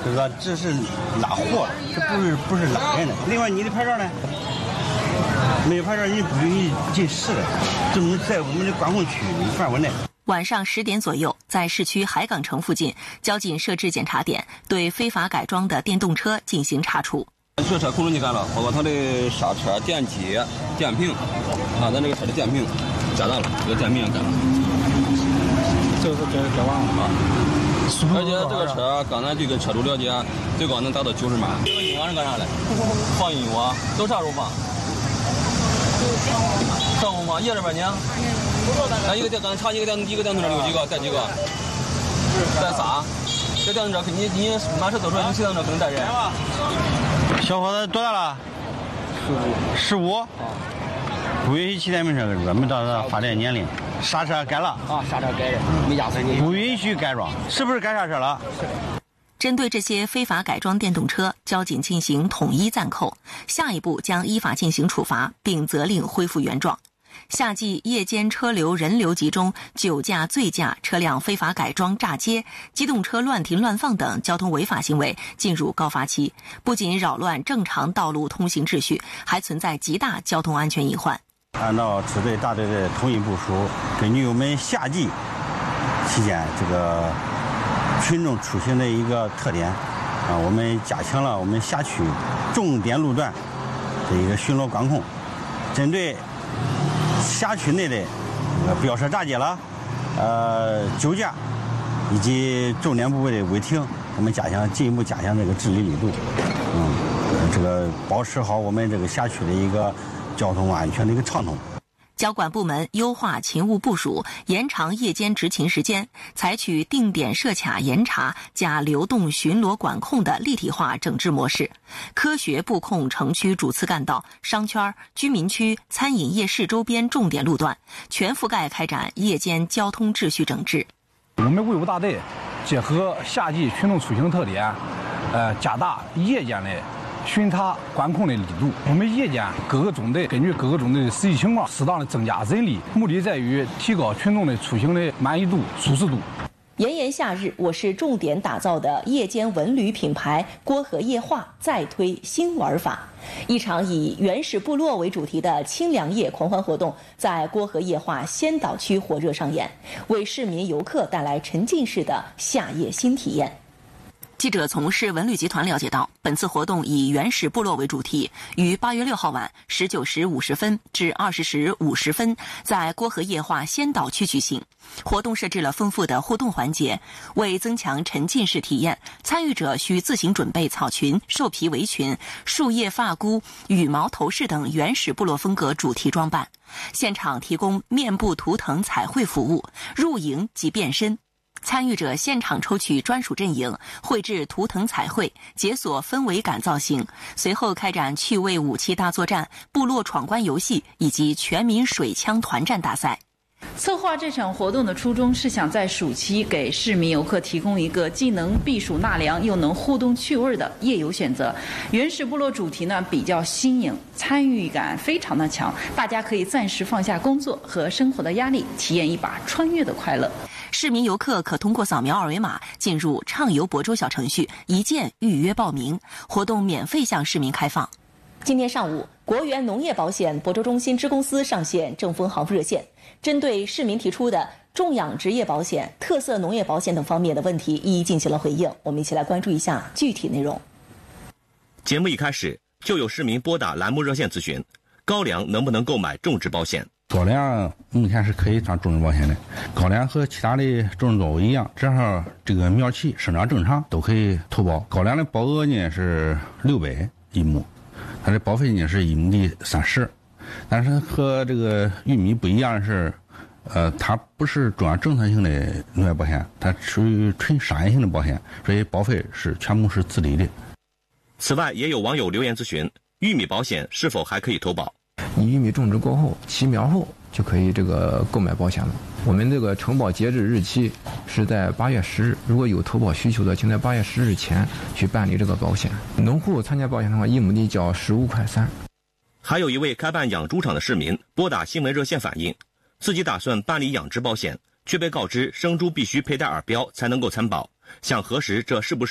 这是拉货，这不是拉人的。另外，你的牌照呢？没有牌照，你不允许进市的，只能在我们的管控区范围内。 晚上10点左右，在市区海港城附近，交警设置检查点，对非法改装的电动车进行查处。 所有车控制你干了，包括它的刹车、电机、电瓶，咱这个车的电瓶加大了，这个电瓶也改了。 这个是改完了啊。 而且这个车，刚才这个车主了解，最高能达到90码。这个油是干啥的？放油啊，都啥时候放？上午放，夜里边呢？咱一个电，刚才查一个电动车有几个？带几个？带仨。这电动车，你马车走出来，你骑电动车可能带人。 小伙子多大了？15。不允许骑电瓶车，是吧？没到达法定年龄。刹车改了啊，刹车改的，没压车进去。 不允许改装，是不是改刹车了？ 针对这些非法改装电动车，交警进行统一暂扣，下一步将依法进行处罚，并责令恢复原状。夏季夜间车流人流集中，酒驾、醉驾、车辆非法改装、炸街、机动车乱停乱放等交通违法行为进入高发期，不仅扰乱正常道路通行秩序，还存在极大交通安全隐患。 按照支队大队的统一部署，根据我们夏季期间这个群众出行的一个特点我们加强了我们辖区重点路段的一个巡逻管控，针对辖区内的飙车、炸街了、酒驾以及重点部位的违停，我们进一步加强这个治理力度，这个保持好我们这个辖区的一个交通安全的一个畅通。 交管部门优化勤务部署，延长夜间执勤时间，采取定点设卡严查加流动巡逻管控的立体化整治模式，科学布控城区主次干道、商圈、居民区、餐饮夜市周边重点路段，全覆盖开展夜间交通秩序整治。 我们卫务大队结合夏季群众出行特点，加大夜间的巡查管控的力度。我们夜间各个中队根据各个中队的实际情况，适当的增加人力，目的在于提高群众的出行的满意度、舒适度。 炎炎夏日，我市重点打造的夜间文旅品牌郭河夜话再推新玩法。一场以原始部落为主题的清凉夜狂欢活动在郭河夜话先导区火热上演，为市民游客带来沉浸式的夏夜新体验。记者从市文旅集团了解到，本次活动以原始部落为主题，于8月6号晚19时50分至20时50分在郭河夜话先导区举行。活动设置了丰富的互动环节，为增强沉浸式体验，参与者需自行准备草裙、兽皮围裙、树叶发箍、羽毛头饰等原始部落风格主题装扮，现场提供面部图腾彩绘服务，入营即变身。参与者现场抽取专属阵营，绘制图腾彩绘，解锁氛围感造型，随后开展趣味武器大作战、部落闯关游戏以及全民水枪团战大赛。 策划这场活动的初衷是想在暑期给市民游客提供一个既能避暑纳凉又能互动趣味的夜游选择。原始部落主题呢比较新颖，参与感非常的强，大家可以暂时放下工作和生活的压力，体验一把穿越的快乐。 市民游客可通过扫描二维码进入畅游亳州小程序，一键预约报名，活动免费向市民开放。今天上午，国元农业保险亳州中心支公司上线正风行热线，针对市民提出的种养职业保险、特色农业保险等方面的问题一一进行了回应。我们一起来关注一下具体内容。 节目一开始就有市民拨打栏目热线咨询，高粱能不能购买种植保险？ 高粱目前是可以上种植保险的，高粱和其他的种植作物一样，只要这个苗期生长正常，都可以投保。高粱的保额呢是600一亩，它的保费呢是1亩的30，但是和这个玉米不一样的是，它不是中央政策性的农业保险，它属于纯商业性的保险，所以保费是全部是自理的。 此外，也有网友留言咨询，玉米保险是否还可以投保？ 你玉米种植过后起苗后就可以这个购买保险了。我们这个承保截止日期是在8月10日，如果有投保需求的，请在8月10日前去办理这个保险。农户参加保险的话，1亩地交15块3。 还有一位开办养猪场的市民拨打新闻热线反映，自己打算办理养殖保险，却被告知生猪必须佩戴耳标才能够参保，想核实这是不是